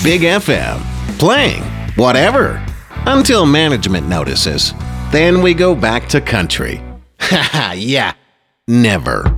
Big FM, playing whatever until management notices. Then we go back to country. Haha, yeah, never.